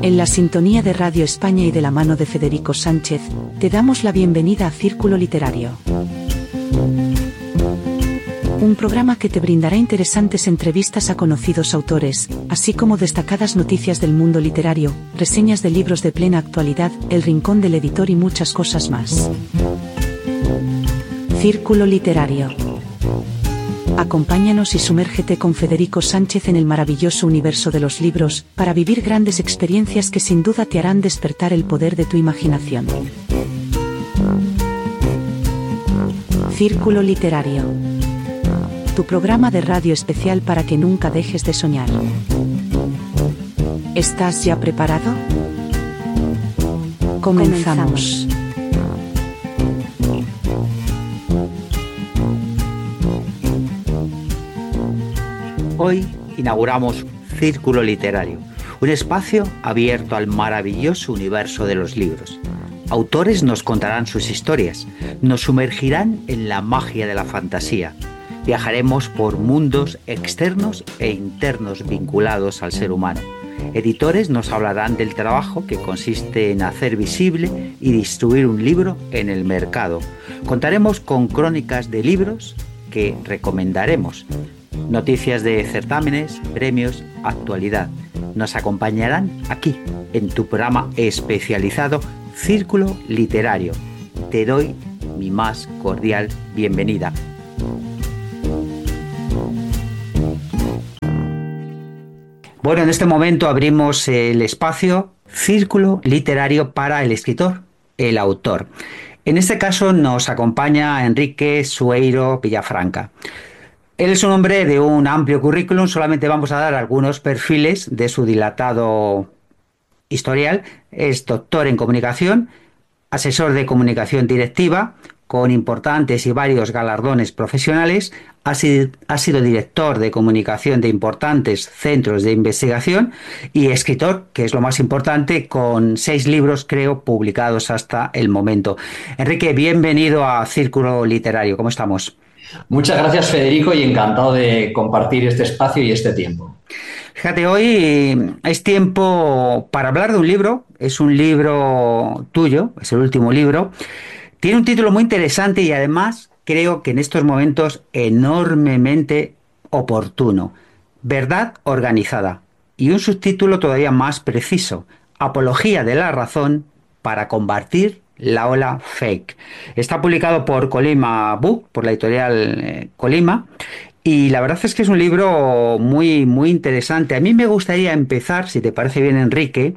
En la sintonía de Radio España y de la mano de Federico Sánchez, te damos la bienvenida a Círculo Literario. Un programa que te brindará interesantes entrevistas a conocidos autores, así como destacadas noticias del mundo literario, reseñas de libros de plena actualidad, el rincón del editor y muchas cosas más. Círculo Literario. Acompáñanos y sumérgete con Federico Sánchez en el maravilloso universo de los libros, para vivir grandes experiencias que sin duda te harán despertar el poder de tu imaginación. Círculo Literario. Tu programa de radio especial para que nunca dejes de soñar. ¿Estás ya preparado? Comenzamos. Hoy inauguramos Círculo Literario, un espacio abierto al maravilloso universo de los libros. Autores nos contarán sus historias, nos sumergirán en la magia de la fantasía. Viajaremos por mundos externos e internos vinculados al ser humano. Editores nos hablarán del trabajo que consiste en hacer visible y distribuir un libro en el mercado. Contaremos con crónicas de libros que recomendaremos. Noticias de certámenes, premios, actualidad. Nos acompañarán aquí, en tu programa especializado Círculo Literario. Te doy mi más cordial bienvenida. Bueno, en este momento abrimos el espacio Círculo Literario para el escritor, el autor. En este caso nos acompaña Enrique Sueiro Villafranca. Él es un hombre de un amplio currículum, solamente vamos a dar algunos perfiles de su dilatado historial. Es doctor en comunicación, asesor de comunicación directiva, con importantes y varios galardones profesionales. Ha sido director de comunicación de importantes centros de investigación y escritor, que es lo más importante, con 6 libros, creo, publicados hasta el momento. Enrique, bienvenido a Círculo Literario. ¿Cómo estamos? Muchas gracias, Federico, y encantado de compartir este espacio y este tiempo. Fíjate, hoy es tiempo para hablar de un libro. Es un libro tuyo, es el último libro. Tiene un título muy interesante y además creo que en estos momentos enormemente oportuno. Verdad organizada. Y un subtítulo todavía más preciso. Apología de la razón para combatir la ola fake. Está publicado por Colima Book, por la editorial Colima, y la verdad es que es un libro muy, muy interesante. A mí me gustaría empezar, si te parece bien, Enrique,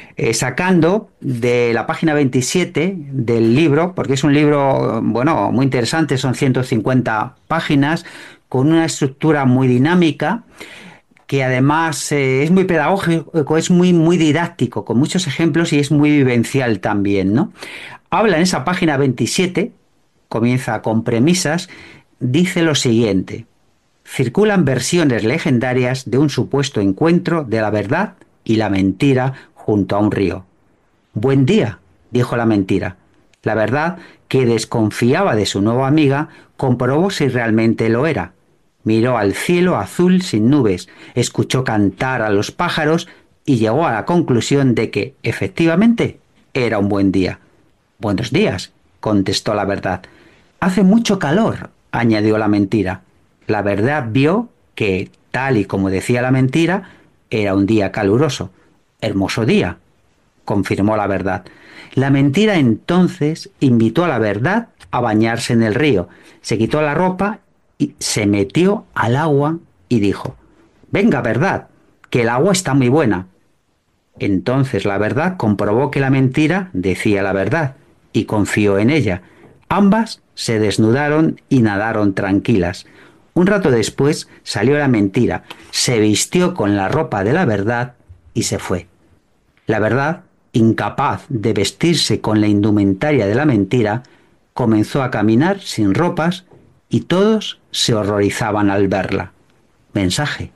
sacando de la página 27 del libro, porque es un libro, bueno, muy interesante, son 150 páginas, con una estructura muy dinámica, que además es muy pedagógico, es muy, muy didáctico, con muchos ejemplos y es muy vivencial también, ¿no? Habla en esa página 27, comienza con premisas, dice lo siguiente: circulan versiones legendarias de un supuesto encuentro de la verdad y la mentira junto a un río. Buen día, dijo la mentira. La verdad, que desconfiaba de su nueva amiga, comprobó si realmente lo era. Miró al cielo azul sin nubes, escuchó cantar a los pájaros y llegó a la conclusión de que, efectivamente, era un buen día. Buenos días, contestó la verdad. Hace mucho calor, añadió la mentira. La verdad vio que, tal y como decía la mentira, era un día caluroso. Hermoso día, confirmó la verdad. La mentira entonces invitó a la verdad a bañarse en el río. Se quitó la ropa y se metió al agua y dijo: venga, verdad, que el agua está muy buena. Entonces la verdad comprobó que la mentira decía la verdad y confió en ella. Ambas se desnudaron y nadaron tranquilas. Un rato después salió la mentira, se vistió con la ropa de la verdad y se fue. La verdad, incapaz de vestirse con la indumentaria de la mentira, comenzó a caminar sin ropas y todos se horrorizaban al verla. Mensaje: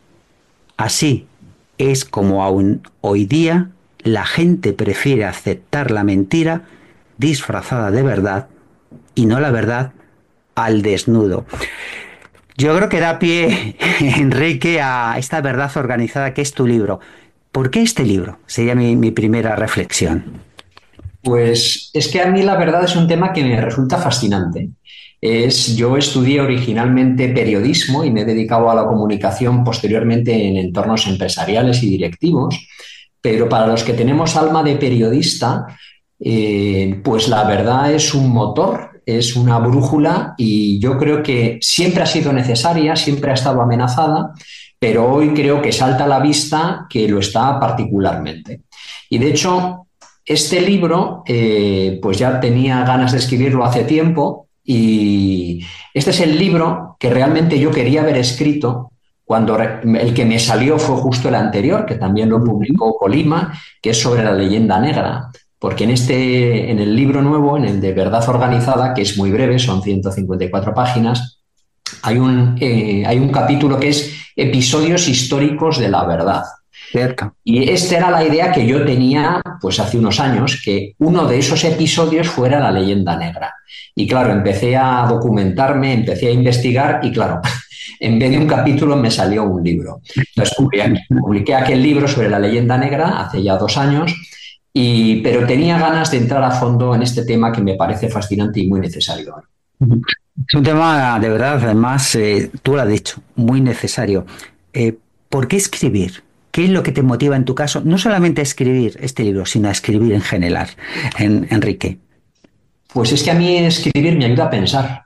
así es como aún hoy día la gente prefiere aceptar la mentira disfrazada de verdad y no la verdad al desnudo. Yo creo que da pie, Enrique, a esta verdad organizada que es tu libro. ¿Por qué este libro? Sería mi primera reflexión. Pues es que a mí la verdad es un tema que me resulta fascinante. Yo estudié originalmente periodismo y me he dedicado a la comunicación posteriormente en entornos empresariales y directivos, pero para los que tenemos alma de periodista, pues la verdad es un motor, es una brújula y yo creo que siempre ha sido necesaria, siempre ha estado amenazada, pero hoy creo que salta a la vista que lo está particularmente. Y de hecho, este libro, pues ya tenía ganas de escribirlo hace tiempo y este es el libro que realmente yo quería haber escrito cuando el que me salió fue justo el anterior, que también lo publicó Colima, que es sobre la leyenda negra. Porque en el libro nuevo, en el de Verdad Organizada, que es muy breve, son 154 páginas, hay un capítulo que es Episodios históricos de la verdad. Cierto. Y esta era la idea que yo tenía pues hace unos años, que uno de esos episodios fuera la leyenda negra. Y claro, empecé a documentarme, empecé a investigar y claro, en vez de un capítulo me salió un libro. Entonces publiqué aquel libro sobre la leyenda negra hace ya 2 años, pero tenía ganas de entrar a fondo en este tema que me parece fascinante y muy necesario. Es un tema de verdad, además, tú lo has dicho, muy necesario. ¿Por qué escribir? ¿Qué es lo que te motiva en tu caso? No solamente a escribir este libro, sino a escribir en general, Enrique. Pues es que a mí escribir me ayuda a pensar.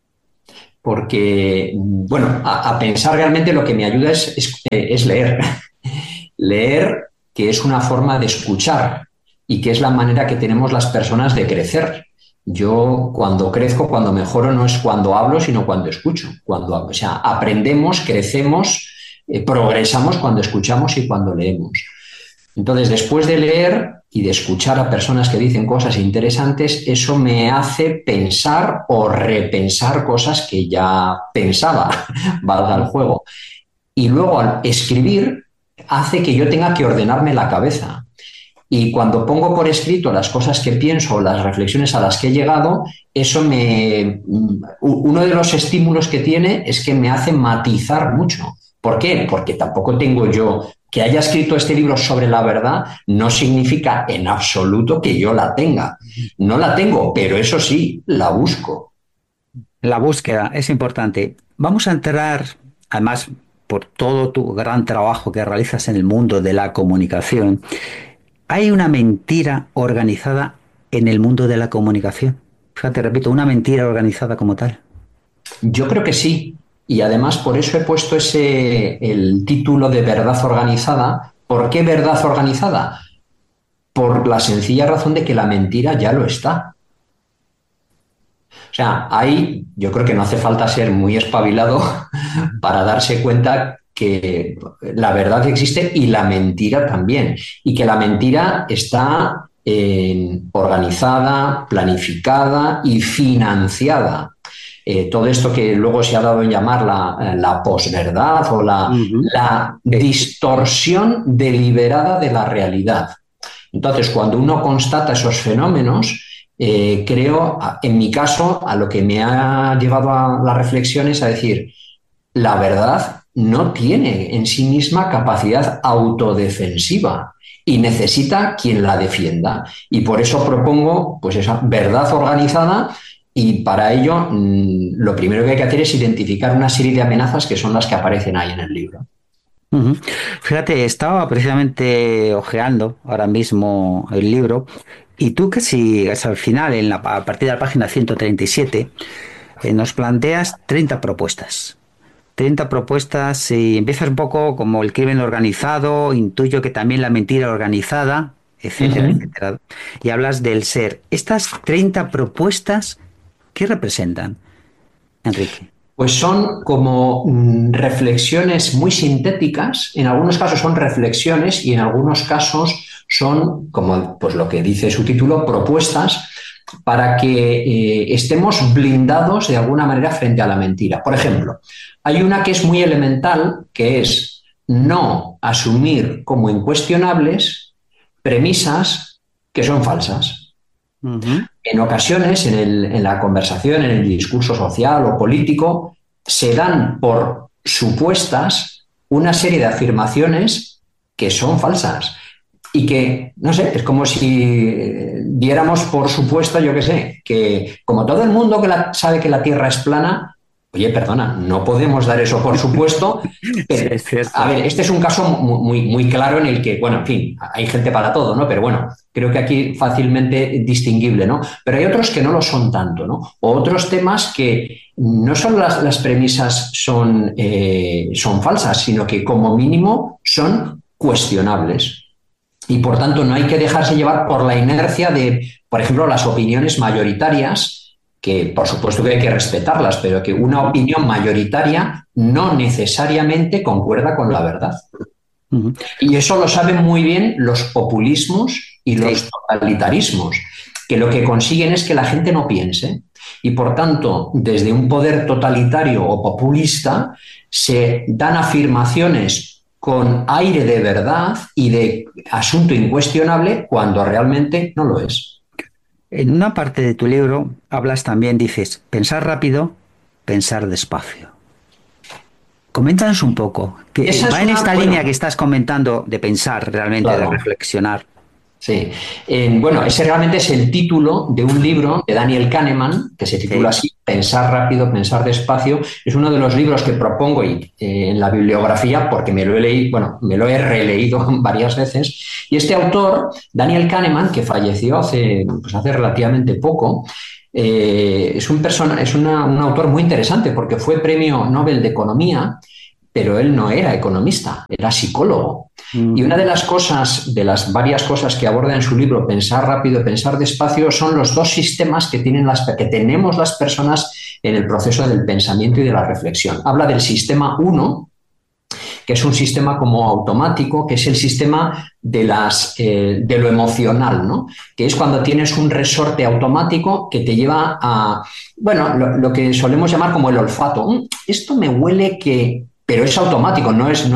Porque, bueno, a pensar realmente lo que me ayuda es leer. Leer, que es una forma de escuchar y que es la manera que tenemos las personas de crecer. Yo cuando crezco, cuando mejoro, no es cuando hablo, sino cuando escucho. O sea, aprendemos, crecemos, progresamos cuando escuchamos y cuando leemos. Entonces, después de leer y de escuchar a personas que dicen cosas interesantes, eso me hace pensar o repensar cosas que ya pensaba, valga el juego. Y luego al escribir hace que yo tenga que ordenarme la cabeza. Y cuando pongo por escrito las cosas que pienso o las reflexiones a las que he llegado, uno de los estímulos que tiene es que me hace matizar mucho. ¿Por qué? Porque tampoco tengo yo que haya escrito este libro sobre la verdad, no significa en absoluto que yo la tenga. No la tengo, pero eso sí, la busco. La búsqueda es importante. Vamos a entrar, además, por todo tu gran trabajo que realizas en el mundo de la comunicación. ¿Hay una mentira organizada en el mundo de la comunicación? Fíjate, repito, una mentira organizada como tal. Yo creo que sí. Y además por eso he puesto el título de Verdad Organizada. ¿Por qué verdad organizada? Por la sencilla razón de que la mentira ya lo está. O sea, yo creo que no hace falta ser muy espabilado para darse cuenta que la verdad existe y la mentira también. Y que la mentira está organizada, planificada y financiada. Todo esto que luego se ha dado en llamar la posverdad o la distorsión deliberada de la realidad. Entonces, cuando uno constata esos fenómenos, creo, en mi caso, a lo que me ha llevado a la reflexión es a decir, la verdad no tiene en sí misma capacidad autodefensiva y necesita quien la defienda. Y por eso propongo pues esa verdad organizada. Y para ello, lo primero que hay que hacer es identificar una serie de amenazas que son las que aparecen ahí en el libro. Uh-huh. Fíjate, estaba precisamente hojeando ahora mismo el libro y tú casi al final, a partir de la página 137, nos planteas 30 propuestas. 30 propuestas y empiezas un poco como el crimen organizado, intuyo que también la mentira organizada, etcétera, etcétera. Y hablas del ser. Estas 30 propuestas, ¿qué representan, Enrique? Pues son como reflexiones muy sintéticas, en algunos casos son reflexiones y en algunos casos son, como pues lo que dice su título, propuestas para que estemos blindados de alguna manera frente a la mentira. Por ejemplo, hay una que es muy elemental, que es no asumir como incuestionables premisas que son falsas. Uh-huh. En ocasiones, en la conversación, en el discurso social o político, se dan por supuestas una serie de afirmaciones que son falsas. Y que, no sé, es como si diéramos por supuesto, yo qué sé, que como todo el mundo sabe que la Tierra es plana, oye, perdona, no podemos dar eso por supuesto. Sí, Pero, es cierto. a ver, este es un caso muy claro en el que, bueno, en fin, hay gente para todo, ¿no? Pero bueno, creo que aquí fácilmente distinguible, ¿no? Pero hay otros que no lo son tanto, ¿no? O otros temas que no solo las premisas son falsas, sino que como mínimo son cuestionables. Y por tanto no hay que dejarse llevar por la inercia de, por ejemplo, las opiniones mayoritarias, que por supuesto que hay que respetarlas, pero que una opinión mayoritaria no necesariamente concuerda con la verdad. Ujú. Y eso lo saben muy bien los populismos y los totalitarismos, que lo que consiguen es que la gente no piense. Y por tanto, desde un poder totalitario o populista, se dan afirmaciones con aire de verdad y de asunto incuestionable cuando realmente no lo es. En una parte de tu libro hablas también, dices, pensar rápido, pensar despacio. Coméntanos un poco, que Esa es va en una, esta bueno, línea que estás comentando de pensar realmente, de claro. reflexionar. Sí. Bueno, ese realmente es el título de un libro de Daniel Kahneman, que se titula Sí. así, Pensar rápido, pensar despacio. Es uno de los libros que propongo en la bibliografía porque me lo he leído, bueno, me lo he releído varias veces. Y este autor, Daniel Kahneman, que falleció hace relativamente poco, un autor muy interesante porque fue premio Nobel de Economía, pero él no era economista, era psicólogo. Y una Ujú. de las cosas, de las varias cosas que aborda en su libro, Pensar rápido, pensar despacio, son los dos sistemas que tenemos las personas en el proceso del pensamiento y de la reflexión. Habla del sistema 1, que es un sistema como automático, que es el sistema de lo emocional, ¿no? Que es cuando tienes un resorte automático que te lleva a, bueno, lo que solemos llamar como el olfato. Esto me huele que... Pero es automático,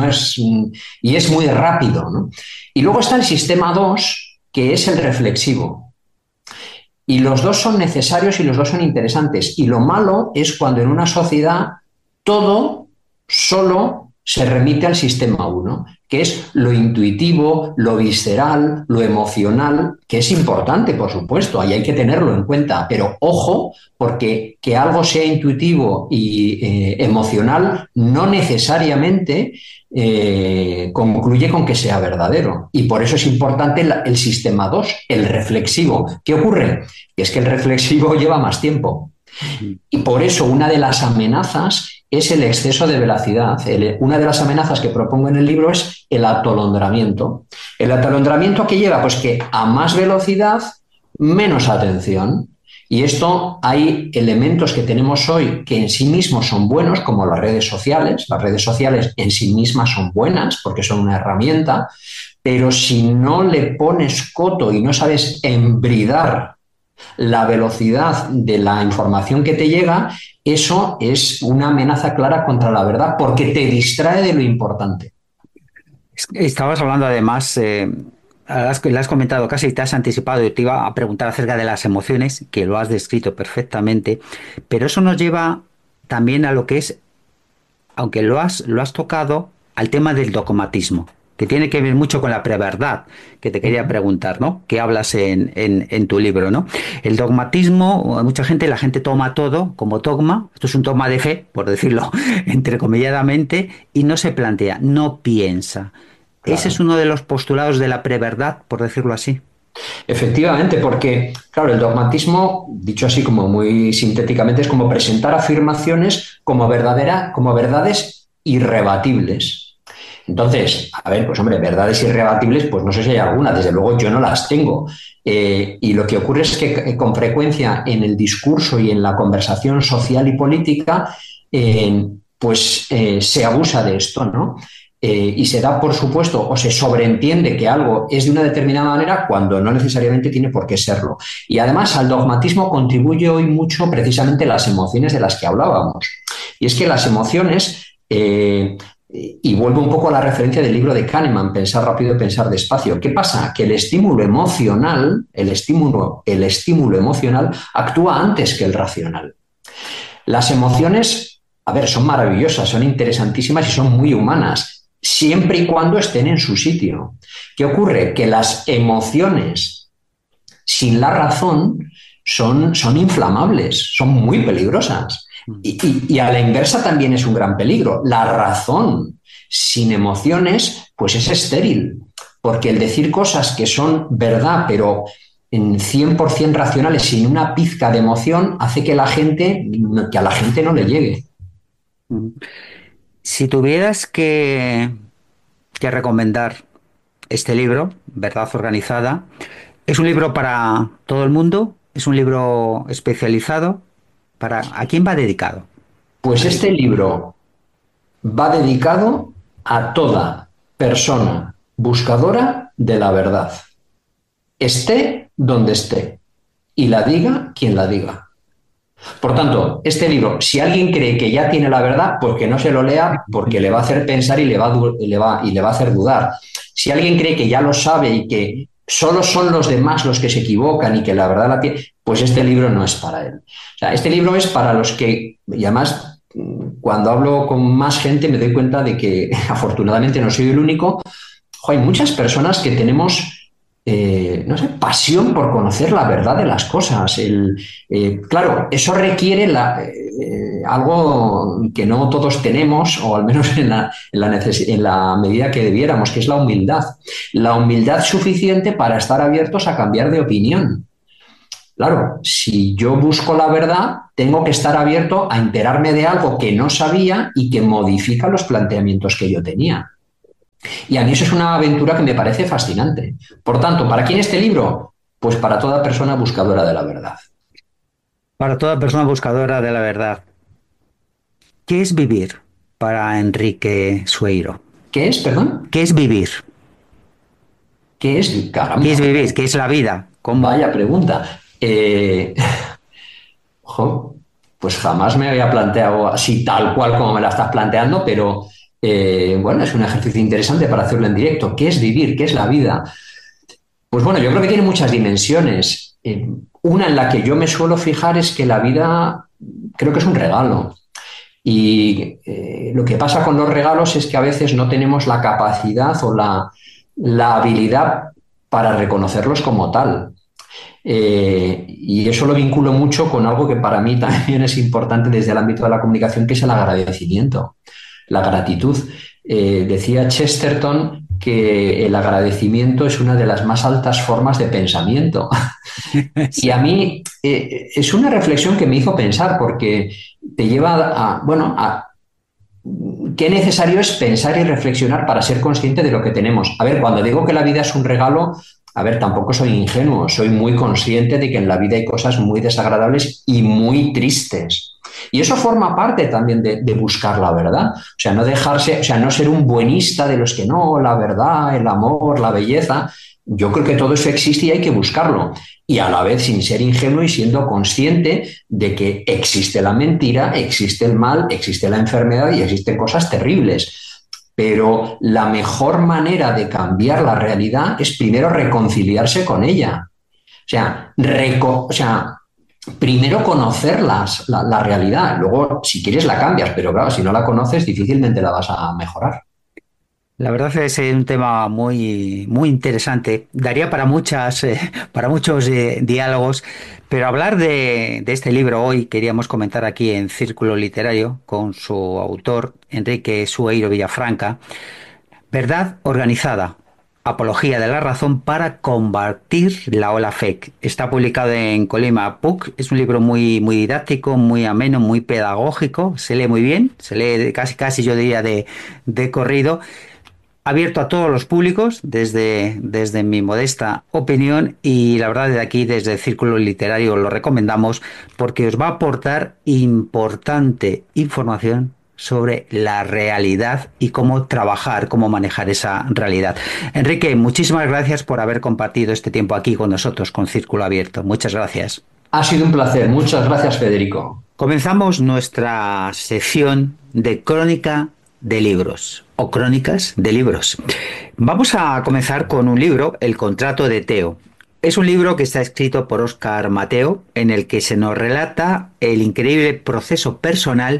y es muy rápido, ¿no? Y luego está el sistema 2, que es el reflexivo. Y los dos son necesarios y los dos son interesantes. Y lo malo es cuando en una sociedad todo solo se remite al sistema 1, que es lo intuitivo, lo visceral, lo emocional, que es importante, por supuesto, ahí hay que tenerlo en cuenta, pero ojo, porque que algo sea intuitivo y emocional no necesariamente concluye con que sea verdadero. Y por eso es importante el sistema 2, el reflexivo. ¿Qué ocurre? Que es que el reflexivo lleva más tiempo. Y por eso una de las amenazas es el exceso de velocidad. Una de las amenazas que propongo en el libro es el atolondramiento. ¿El atolondramiento a qué lleva? Pues que a más velocidad, menos atención. Y esto hay elementos que tenemos hoy que en sí mismos son buenos, como las redes sociales. Las redes sociales en sí mismas son buenas porque son una herramienta, pero si no le pones coto y no sabes embridar la velocidad de la información que te llega, eso es una amenaza clara contra la verdad porque te distrae de lo importante. Estabas hablando además, le has comentado casi, te has anticipado, yo te iba a preguntar acerca de las emociones, que lo has descrito perfectamente, pero eso nos lleva también a lo que es, aunque lo has tocado, al tema del dogmatismo, que tiene que ver mucho con la preverdad, que te quería preguntar, ¿no? Que hablas en tu libro, ¿no? El dogmatismo, mucha gente, la gente toma todo como dogma, esto es un dogma de fe, por decirlo entrecomilladamente, y no se plantea, no piensa. Ese es Claro. uno de los postulados de la preverdad, por decirlo así. Efectivamente, porque, claro, el dogmatismo, dicho así como muy sintéticamente, es como presentar afirmaciones como verdades irrebatibles. Entonces, a ver, pues hombre, verdades irrebatibles, pues no sé si hay alguna, desde luego yo no las tengo. Y lo que ocurre es que con frecuencia en el discurso y en la conversación social y política, se abusa de esto, ¿no? Y se da por supuesto o se sobreentiende que algo es de una determinada manera cuando no necesariamente tiene por qué serlo. Y además al dogmatismo contribuye hoy mucho precisamente las emociones de las que hablábamos. Y es que las emociones, y vuelvo un poco a la referencia del libro de Kahneman, Pensar rápido, pensar despacio. ¿Qué pasa? Que el estímulo emocional, el estímulo emocional actúa antes que el racional. Las emociones, a ver, son maravillosas, son interesantísimas y son muy humanas. siempre y cuando estén en su sitio. ¿Qué ocurre? Que las emociones sin la razón son inflamables, son muy peligrosas. Y a la inversa también es un gran peligro. La razón sin emociones, pues es estéril, porque el decir cosas que son verdad, pero en 100% racionales, sin una pizca de emoción, hace que que a la gente no le llegue. Si tuvieras que recomendar este libro, Verdad Organizada, ¿es un libro para todo el mundo? ¿Es un libro especializado? ¿A quién va dedicado, Pues este Enrique? libro va dedicado a toda persona buscadora de la verdad, esté donde esté, y la diga quien la diga. Por tanto, este libro, si alguien cree que ya tiene la verdad, pues que no se lo lea porque le va a hacer pensar y le va a hacer dudar. Si alguien cree que ya lo sabe y que solo son los demás los que se equivocan y que la verdad la tiene, pues este libro no es para él. O sea, este libro es para los que, y además, cuando hablo con más gente me doy cuenta de que afortunadamente no soy el único. Hay muchas personas que tenemos, no sé, pasión por conocer la verdad de las cosas. Claro, eso requiere algo que no todos tenemos, o al menos en la medida que debiéramos, que es la humildad. La humildad suficiente para estar abiertos a cambiar de opinión. Claro, si yo busco la verdad, tengo que estar abierto a enterarme de algo que no sabía y que modifica los planteamientos que yo tenía. Y a mí eso es una aventura que me parece fascinante. Por tanto, ¿para quién este libro? Pues para toda persona buscadora de la verdad. Para toda persona buscadora de la verdad. ¿Qué es vivir para Enrique Sueiro? ¿Qué es, perdón? ¿Qué es vivir? ¿Qué es? ¿Qué es Caramba, vivir? ¿Qué es la vida? ¿Cómo? vaya pregunta. Ojo, pues jamás me había planteado así tal cual como me la estás planteando, pero bueno, es un ejercicio interesante para hacerlo en directo. ¿Qué es vivir? ¿Qué es la vida? Pues bueno, yo creo que tiene muchas dimensiones. Una en la que yo me suelo fijar es que la vida creo que es un regalo. Y lo que pasa con los regalos es que a veces no tenemos la capacidad o la habilidad para reconocerlos como tal. Y eso lo vinculo mucho con algo que para mí también es importante desde el ámbito de la comunicación, que es el agradecimiento, la gratitud. Decía Chesterton que el agradecimiento es una de las más altas formas de pensamiento. Y a Sí. mí es una reflexión que me hizo pensar porque te lleva bueno, qué necesario es pensar y reflexionar para ser consciente de lo que tenemos. A ver, cuando digo que la vida es un regalo, a ver, tampoco soy ingenuo, soy muy consciente de que en la vida hay cosas muy desagradables y muy tristes. Y eso forma parte también de buscar la verdad. O sea, no dejarse, o sea, no ser un buenista de los que no, la verdad, el amor, la belleza. Yo creo que todo eso existe y hay que buscarlo. Y a la vez sin ser ingenuo y siendo consciente de que existe la mentira, existe el mal, existe la enfermedad y existen cosas terribles. Pero la mejor manera de cambiar la realidad es primero reconciliarse con ella. O sea, primero conocer la realidad, luego si quieres la cambias, pero claro, si no la conoces difícilmente la vas a mejorar. La verdad es un tema muy interesante. Daría para muchos diálogos, pero hablar de este libro hoy queríamos comentar aquí en Círculo Literario con su autor, Enrique Sueiro Villafranca. Verdad organizada. Apología de la razón para combatir la ola fake. Está publicado en Colima PUC. Es un libro muy didáctico, muy ameno, muy pedagógico. Se lee muy bien. Se lee casi yo diría de corrido, abierto a todos los públicos, desde mi modesta opinión, y la verdad desde aquí, desde el Círculo Literario, lo recomendamos porque os va a aportar importante información sobre la realidad y cómo trabajar, cómo manejar esa realidad. Enrique, muchísimas gracias por haber compartido este tiempo aquí con nosotros, con Círculo Abierto. Muchas gracias. Ha sido un placer. Muchas gracias, Federico. Comenzamos nuestra sección de crónica de libros o crónicas de libros. Vamos a comenzar con un libro, El contrato de Teo. Es un libro que está escrito por Óscar Mateo, en el que se nos relata el increíble proceso personal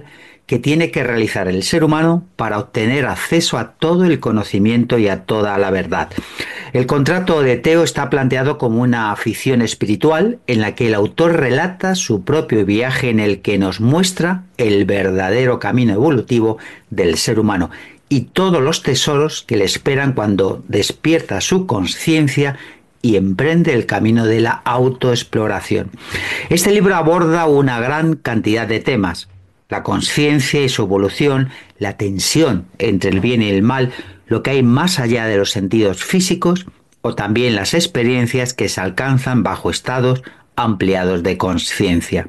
que tiene que realizar el ser humano para obtener acceso a todo el conocimiento y a toda la verdad. El contrato de Teo está planteado como una ficción espiritual en la que el autor relata su propio viaje en el que nos muestra el verdadero camino evolutivo del ser humano y todos los tesoros que le esperan cuando despierta su conciencia y emprende el camino de la autoexploración. Este libro aborda una gran cantidad de temas: la conciencia y su evolución, la tensión entre el bien y el mal, lo que hay más allá de los sentidos físicos, o también las experiencias que se alcanzan bajo estados ampliados de conciencia.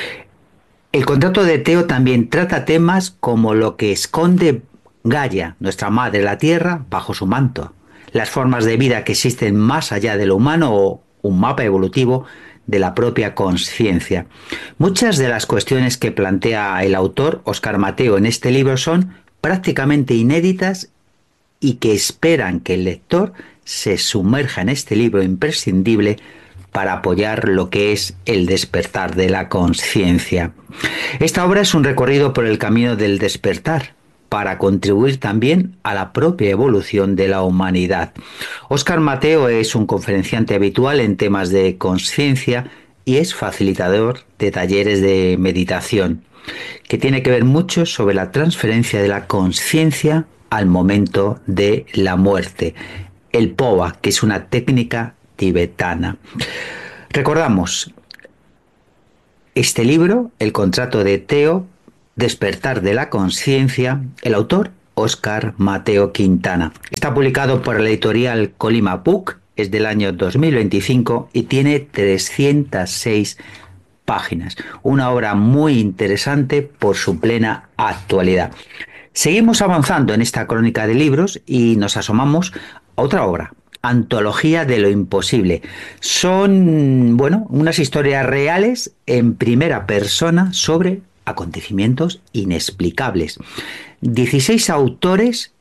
El contrato de Teo también trata temas como lo que esconde Gaia, nuestra madre la tierra, bajo su manto, las formas de vida que existen más allá de lo humano o un mapa evolutivo de la propia conciencia. Muchas de las cuestiones que plantea el autor, Óscar Mateo, en este libro son prácticamente inéditas y que esperan que el lector se sumerja en este libro imprescindible para apoyar lo que es el despertar de la conciencia. Esta obra es un recorrido por el camino del despertar, para contribuir también a la propia evolución de la humanidad. Óscar Mateo es un conferenciante habitual en temas de conciencia y es facilitador de talleres de meditación, que tiene que ver mucho sobre la transferencia de la conciencia al momento de la muerte, el POA, que es una técnica tibetana. Recordamos este libro, El contrato de Teo, Despertar de la conciencia, el autor Óscar Mateo Quintana. Está publicado por la editorial Colima Book, es del año 2025 y tiene 306 páginas. Una obra muy interesante por su plena actualidad. Seguimos avanzando en esta crónica de libros y nos asomamos a otra obra, Antología de lo imposible. Son, unas historias reales en primera persona sobre acontecimientos inexplicables. 16 autores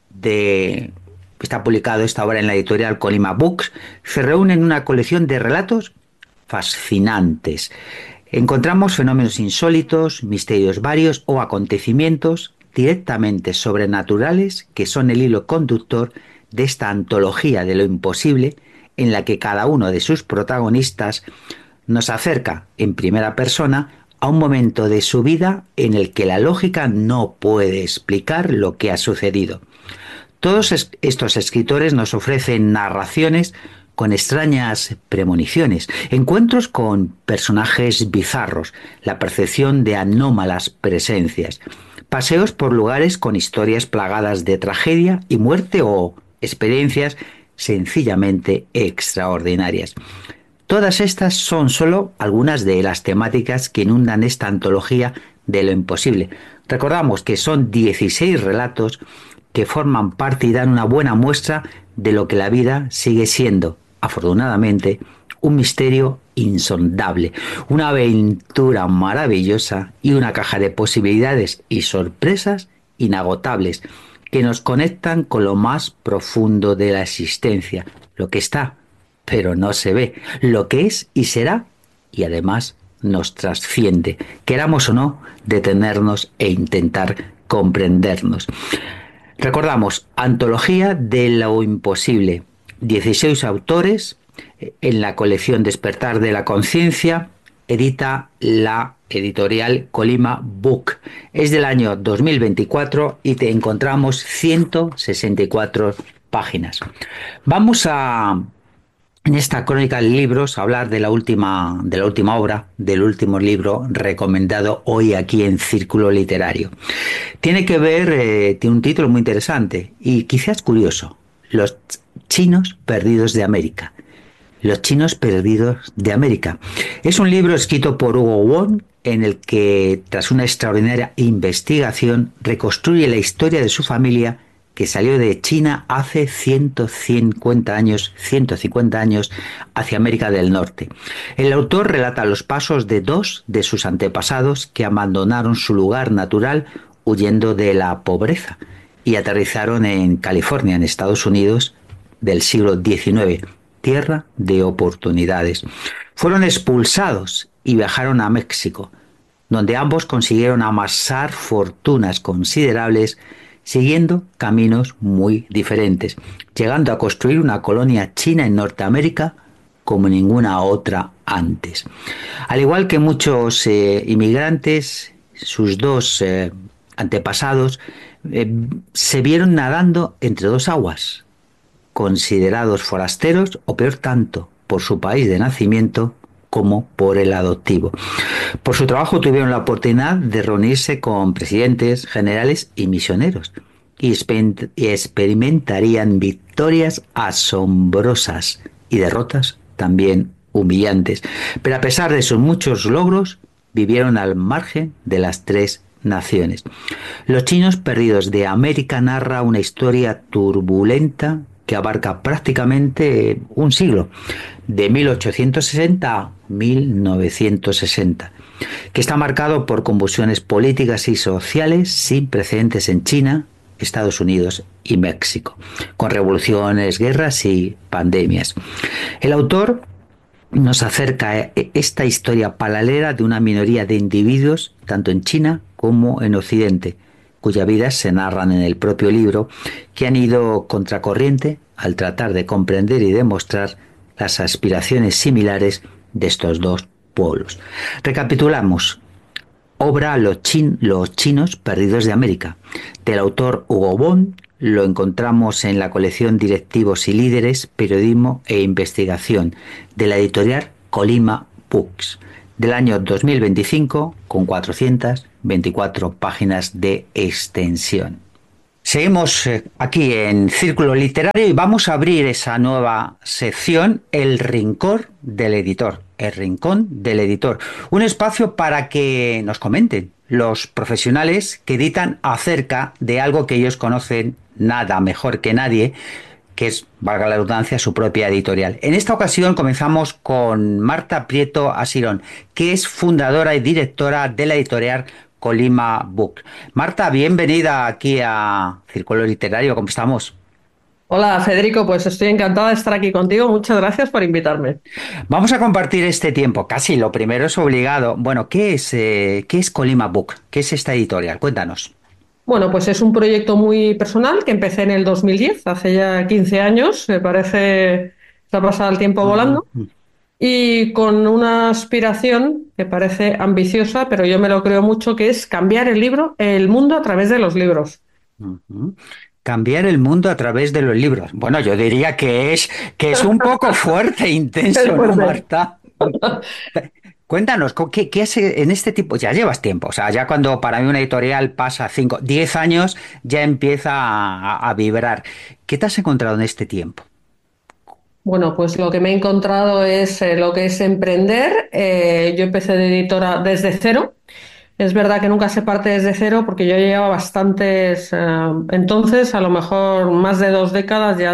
está publicado esta obra en la editorial Colima Books, se reúnen en una colección de relatos fascinantes. Encontramos fenómenos insólitos, misterios varios o acontecimientos directamente sobrenaturales que son el hilo conductor de esta antología de lo imposible, en la que cada uno de sus protagonistas nos acerca en primera persona a un momento de su vida en el que la lógica no puede explicar lo que ha sucedido. Todos estos escritores nos ofrecen narraciones con extrañas premoniciones, encuentros con personajes bizarros, la percepción de anómalas presencias, paseos por lugares con historias plagadas de tragedia y muerte o experiencias sencillamente extraordinarias. Todas estas son solo algunas de las temáticas que inundan esta antología de lo imposible. Recordamos que son 16 relatos que forman parte y dan una buena muestra de lo que la vida sigue siendo, afortunadamente, un misterio insondable, una aventura maravillosa y una caja de posibilidades y sorpresas inagotables que nos conectan con lo más profundo de la existencia, lo que está, pero no se ve, lo que es y será, y además nos trasciende, queramos o no, detenernos e intentar comprendernos. Recordamos, Antología de lo imposible, 16 autores en la colección Despertar de la Conciencia, edita la editorial Colima Book. Es del año 2024 y te encontramos 164 páginas. Vamos en esta crónica de libros, hablar de la última obra, del último libro recomendado hoy aquí en Círculo Literario. Tiene que ver, tiene un título muy interesante y quizás curioso: Los chinos perdidos de América. Los chinos perdidos de América. Es un libro escrito por Hugo Wong, en el que, tras una extraordinaria investigación, reconstruye la historia de su familia que salió de China hace 150 años hacia América del Norte. El autor relata los pasos de dos de sus antepasados que abandonaron su lugar natural huyendo de la pobreza y aterrizaron en California, en Estados Unidos, del siglo XIX, tierra de oportunidades. Fueron expulsados y viajaron a México. donde ambos consiguieron amasar fortunas considerables siguiendo caminos muy diferentes, llegando a construir una colonia china en Norteamérica como ninguna otra antes. Al igual que muchos inmigrantes, sus dos antepasados se vieron nadando entre dos aguas, considerados forasteros o peor tanto por su país de nacimiento como por el adoptivo. Por su trabajo tuvieron la oportunidad de reunirse con presidentes, generales y misioneros y experimentarían victorias asombrosas y derrotas también humillantes. Pero a pesar de sus muchos logros, vivieron al margen de las tres naciones. Los chinos perdidos de América narra una historia turbulenta que abarca prácticamente un siglo, de 1860 a 1960, que está marcado por convulsiones políticas y sociales sin precedentes en China, Estados Unidos y México, con revoluciones, guerras y pandemias. El autor nos acerca esta historia paralela de una minoría de individuos, tanto en China como en Occidente, cuyas vidas se narran en el propio libro, que han ido contracorriente al tratar de comprender y demostrar las aspiraciones similares de estos dos pueblos. Recapitulamos. Obra Los chinos perdidos de América, del autor Hugo Bond. Lo encontramos en la colección Directivos y Líderes, Periodismo e Investigación, de la editorial Colima Books, del año 2025, con 424 páginas de extensión. Seguimos aquí en Círculo Literario y vamos a abrir esa nueva sección, El Rincón del Editor. El Rincón del Editor. Un espacio para que nos comenten los profesionales que editan acerca de algo que ellos conocen nada mejor que nadie, que es, valga la redundancia, su propia editorial. En esta ocasión comenzamos con Marta Prieto Asirón, que es fundadora y directora de la editorial Colima Book. Marta, bienvenida aquí a Círculo Literario, ¿cómo estamos? Hola Federico, pues estoy encantada de estar aquí contigo, muchas gracias por invitarme. Vamos a compartir este tiempo, casi lo primero es obligado. Bueno, ¿qué es Colima Book? ¿Qué es esta editorial? Cuéntanos. Bueno, pues es un proyecto muy personal que empecé en el 2010, hace ya 15 años, me parece, se ha pasado el tiempo volando, y con una aspiración que parece ambiciosa, pero yo me lo creo mucho, que es cambiar el mundo a través de los libros. Cambiar el mundo a través de los libros. Bueno, yo diría que es un poco fuerte, intenso, ¿no, Marta? Cuéntanos, ¿qué hace en este tipo? Ya llevas tiempo, o sea, ya cuando para mí una editorial pasa 5, 10 años, ya empieza a vibrar. ¿Qué te has encontrado en este tiempo? Bueno, pues lo que me he encontrado es lo que es emprender. Yo empecé de editora desde cero. Es verdad que nunca se parte desde cero porque yo llevaba bastantes, entonces a lo mejor más de 2 décadas ya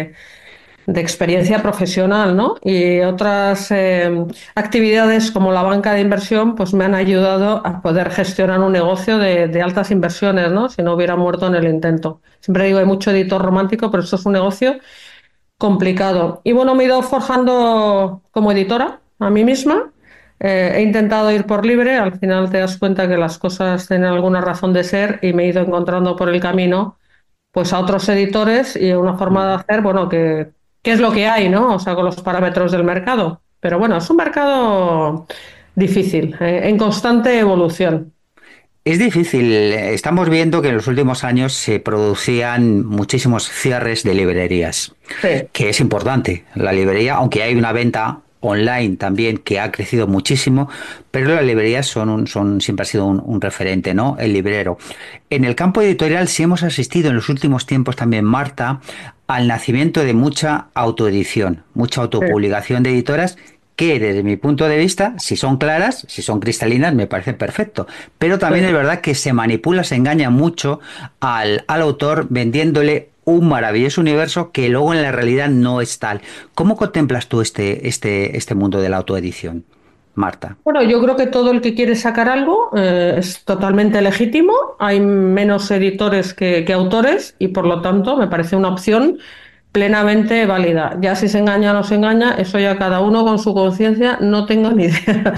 de experiencia profesional, ¿no? Y otras actividades como la banca de inversión pues me han ayudado a poder gestionar un negocio de altas inversiones, ¿no? Si no hubiera muerto en el intento. Siempre digo, hay mucho editor romántico, pero esto es un negocio complicado. Y bueno, me he ido forjando como editora a mí misma. He intentado ir por libre, al final te das cuenta que las cosas tienen alguna razón de ser y me he ido encontrando por el camino pues a otros editores y una forma de hacer, bueno, que es lo que hay, ¿no? O sea, con los parámetros del mercado. Pero bueno, es un mercado difícil, en constante evolución. Es difícil. Estamos viendo que en los últimos años se producían muchísimos cierres de librerías, Sí. que es importante. La librería, aunque hay una venta online también que ha crecido muchísimo, pero las librerías siempre ha sido un referente, ¿no? El librero. En el campo editorial sí hemos asistido en los últimos tiempos también, Marta, al nacimiento de mucha autoedición, mucha autopublicación de editoras que desde mi punto de vista, si son claras, si son cristalinas, me parece perfecto. Pero también es verdad que se manipula, se engaña mucho al autor vendiéndole un maravilloso universo que luego en la realidad no es tal. ¿Cómo contemplas tú este mundo de la autoedición, Marta? Bueno, yo creo que todo el que quiere sacar algo es totalmente legítimo. Hay menos editores que autores y por lo tanto me parece una opción plenamente válida. Ya si se engaña o no se engaña, eso ya cada uno con su conciencia, no tengo ni idea.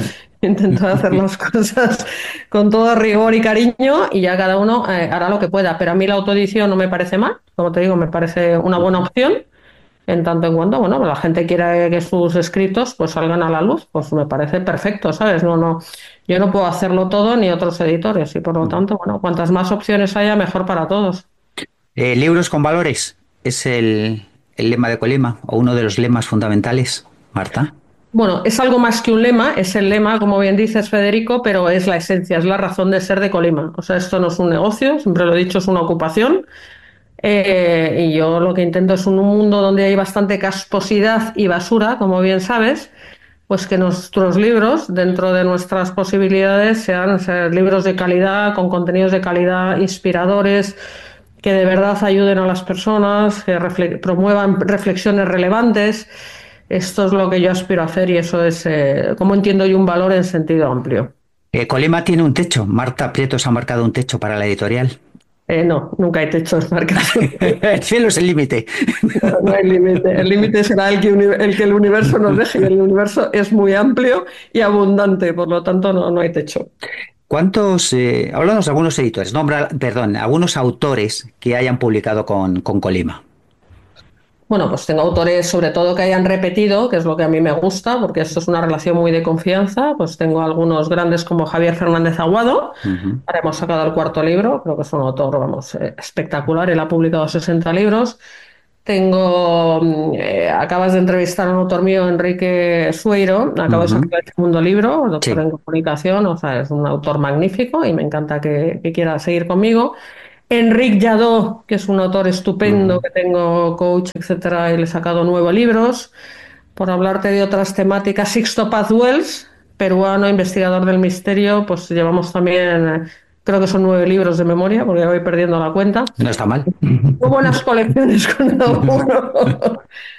Intento hacer las cosas con todo rigor y cariño y ya cada uno hará lo que pueda. Pero a mí la autoedición no me parece mal, como te digo, me parece una buena opción. En tanto en cuanto, bueno, la gente quiera que sus escritos pues salgan a la luz, pues me parece perfecto, ¿sabes? Yo no puedo hacerlo todo ni otros editores y por lo tanto, bueno, cuantas más opciones haya, mejor para todos. Libros con valores es el lema de Colima, o uno de los lemas fundamentales, Marta. Bueno, es algo más que un lema, es el lema, como bien dices, Federico, pero es la esencia, es la razón de ser de Colima. O sea, esto no es un negocio, siempre lo he dicho, es una ocupación. Y yo lo que intento es un mundo donde hay bastante casposidad y basura, como bien sabes, pues que nuestros libros, dentro de nuestras posibilidades, sean libros de calidad, con contenidos de calidad, inspiradores, que de verdad ayuden a las personas, que promuevan reflexiones relevantes. Esto es lo que yo aspiro a hacer y eso es, como entiendo yo, un valor en sentido amplio. Colima tiene un techo. Marta Prieto se ha marcado un techo para la editorial. No, nunca hay techos marcados. El cielo es el límite. No, no hay límite. El límite será el que el universo nos deje. Y el universo es muy amplio y abundante, por lo tanto no hay techo. ¿Cuántos, hablamos de algunos editores, nombra, perdón, algunos autores que hayan publicado con Colima? Bueno, pues tengo autores sobre todo que hayan repetido, que es lo que a mí me gusta, porque esto es una relación muy de confianza. Pues tengo algunos grandes como Javier Fernández Aguado. Ujú. Ahora hemos sacado el cuarto libro, creo que es un autor, vamos, espectacular. Él ha publicado 60 libros. Acabas de entrevistar a un autor mío, Enrique Sueiro, acabo de Ujú. sacar el segundo libro, doctor Sí. en comunicación, o sea, es un autor magnífico y me encanta que quiera seguir conmigo. Enric Jadó, que es un autor estupendo, Ujú. que tengo coach, etcétera, y le he sacado 9 libros. Por hablarte de otras temáticas, Sixto Paz Wells, peruano, investigador del misterio, pues llevamos también, creo que son 9 libros de memoria, porque ya voy perdiendo la cuenta. No está mal. Muy buenas colecciones con cada uno.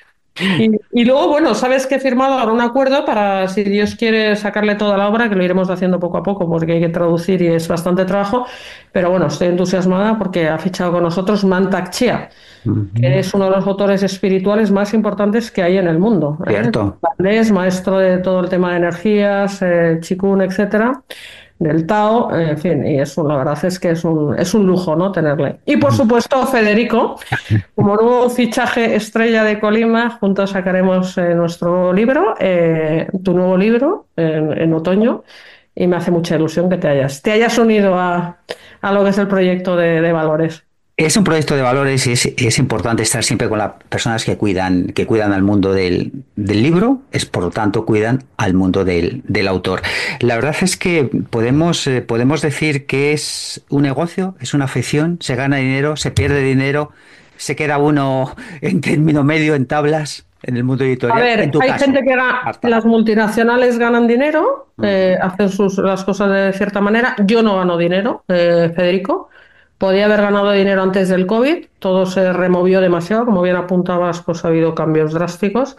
Y luego, bueno, sabes que he firmado ahora un acuerdo para, si Dios quiere, sacarle toda la obra, que lo iremos haciendo poco a poco, porque hay que traducir y es bastante trabajo. Pero bueno, estoy entusiasmada porque ha fichado con nosotros Mantak Chia, que Ujú. es uno de los autores espirituales más importantes que hay en el mundo. Cierto. Es maestro de todo el tema de energías, Qigong, etcétera, del Tao, en fin, y la verdad es que es un lujo, ¿no? Tenerle. Y por supuesto, Federico, como nuevo fichaje estrella de Colima, juntos sacaremos nuestro nuevo libro, tu nuevo libro, en otoño, y me hace mucha ilusión que te hayas unido a lo que es el proyecto de Valores. Es un proyecto de valores y es importante estar siempre con las personas que cuidan al mundo del libro, es por lo tanto cuidan al mundo del autor. La verdad es que podemos decir que es un negocio, es una afición, se gana dinero, se pierde dinero, se queda uno en término medio en tablas en el mundo A editorial. En ver, tu hay caso, gente que Marta. las multinacionales ganan dinero, Ujú. hacen las cosas de cierta manera. Yo no gano dinero, Federico. Podía haber ganado dinero antes del COVID, todo se removió demasiado, como bien apuntabas, pues ha habido cambios drásticos.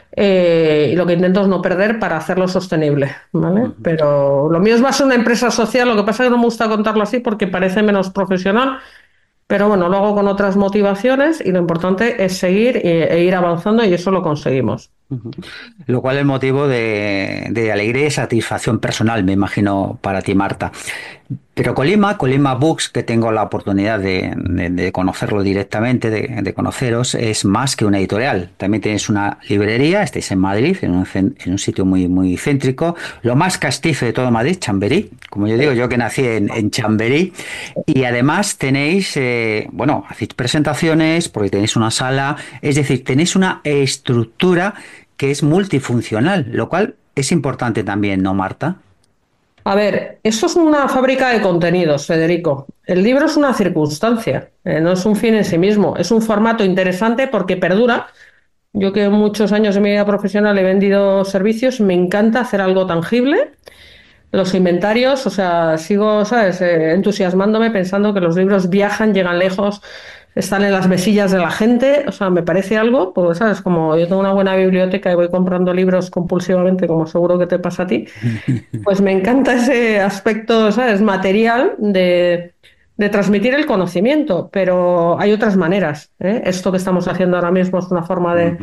Y lo que intento es no perder para hacerlo sostenible, ¿vale? Ujú. Pero lo mío es más una empresa social, lo que pasa es que no me gusta contarlo así porque parece menos profesional, pero bueno, lo hago con otras motivaciones y lo importante es seguir e ir avanzando y eso lo conseguimos. Ujú. Lo cual es motivo de alegría y satisfacción personal, me imagino, para ti, Marta. Pero Colima Books, que tengo la oportunidad de conocerlo directamente, de conoceros, es más que una editorial. También tenéis una librería, estáis en Madrid, en un sitio muy, muy céntrico, lo más castizo de todo Madrid, Chamberí, como yo digo, yo que nací en Chamberí. Y además tenéis, bueno, hacéis presentaciones porque tenéis una sala, es decir, tenéis una estructura que es multifuncional, lo cual es importante también, ¿no, Marta? A ver, esto es una fábrica de contenidos, Federico. El libro es una circunstancia, no es un fin en sí mismo. Es un formato interesante porque perdura. Yo que muchos años de mi vida profesional he vendido servicios, me encanta hacer algo tangible. Los inventarios, o sea, sigo, ¿sabes? Entusiasmándome pensando que los libros viajan, llegan lejos, están en las mesillas de la gente. O sea, me parece algo, pues, ¿sabes? Como yo tengo una buena biblioteca y voy comprando libros compulsivamente, como seguro que te pasa a ti, pues me encanta ese aspecto, ¿sabes? Material de transmitir el conocimiento, pero hay otras maneras, ¿eh? Esto que estamos haciendo ahora mismo es una forma de, Ujú.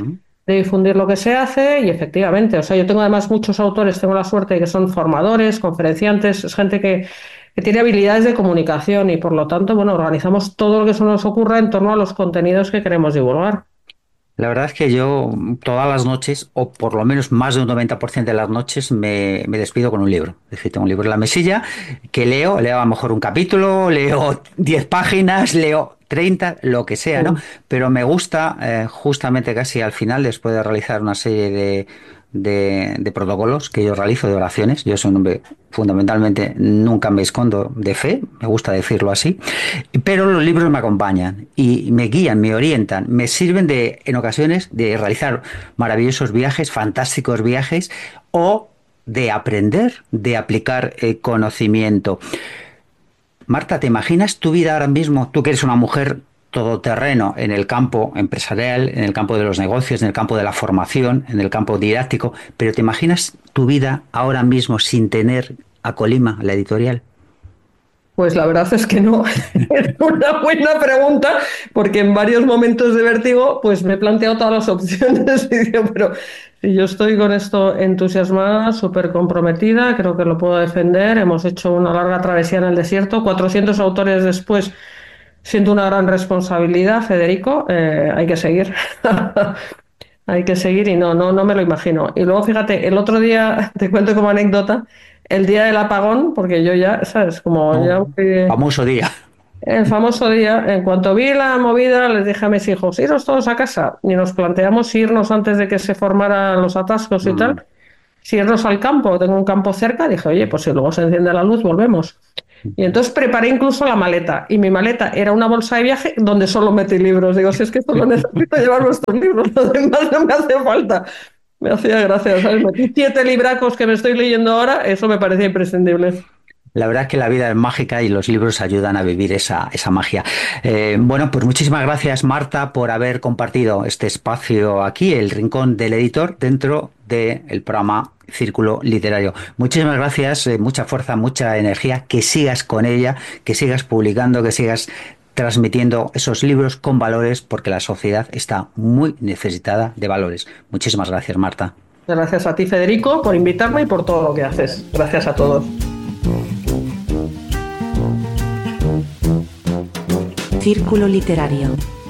de difundir lo que se hace y efectivamente, o sea, yo tengo además muchos autores, tengo la suerte de que son formadores, conferenciantes, es gente que tiene habilidades de comunicación y por lo tanto, bueno, organizamos todo lo que se nos ocurra en torno a los contenidos que queremos divulgar. La verdad es que yo todas las noches, o por lo menos más de un 90% de las noches, me despido con un libro. Es decir, tengo un libro en la mesilla que leo a lo mejor un capítulo, leo 10 páginas, leo 30, lo que sea, ¿no? Pero me gusta justamente casi al final, después de realizar una serie de protocolos que yo realizo, de oraciones. Yo soy un hombre, fundamentalmente, nunca me escondo de fe, me gusta decirlo así, pero los libros me acompañan y me guían, me orientan, me sirven en ocasiones de realizar maravillosos viajes, fantásticos viajes, o de aprender, de aplicar conocimiento. Marta, ¿te imaginas tu vida ahora mismo? Tú que eres una mujer todoterreno en el campo empresarial, en el campo de los negocios, en el campo de la formación, en el campo didáctico, pero ¿te imaginas tu vida ahora mismo sin tener a Colima, la editorial? Pues la verdad es que no. Es una buena pregunta, porque en varios momentos de vértigo, pues me he planteado todas las opciones y digo, pero si yo estoy con esto entusiasmada, súper comprometida, creo que lo puedo defender. Hemos hecho una larga travesía en el desierto, 400 autores después, siento una gran responsabilidad, Federico. Hay que seguir. Hay que seguir y no me lo imagino. Y luego, fíjate, el otro día, te cuento como anécdota, el día del apagón, porque yo ya, ¿sabes? Como ya Oh, famoso día. el famoso día, en cuanto vi la movida, les dije a mis hijos, iros todos a casa. Y nos planteamos irnos antes de que se formaran los atascos y Mm. tal, si irnos al campo, tengo un campo cerca, dije, oye, pues si luego se enciende la luz, volvemos. Y entonces preparé incluso la maleta. Y mi maleta era una bolsa de viaje donde solo metí libros. Digo, si es que solo necesito llevar vuestros libros, lo demás no me hace falta. Me hacía gracia, ¿sabes? Metí 7 libracos que me estoy leyendo ahora, eso me parecía imprescindible. La verdad es que la vida es mágica y los libros ayudan a vivir esa magia. Bueno, pues muchísimas gracias, Marta, por haber compartido este espacio aquí, el Rincón del Editor, dentro del programa Círculo Literario. Muchísimas gracias, mucha fuerza, mucha energía, que sigas con ella, que sigas publicando, que sigas transmitiendo esos libros con valores, porque la sociedad está muy necesitada de valores. Muchísimas gracias, Marta. Gracias a ti, Federico, por invitarme y por todo lo que haces. Gracias a todos. Círculo Literario.